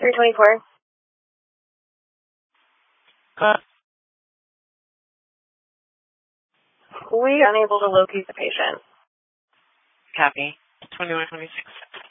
324. We are unable to locate the patient. Copy. 2126.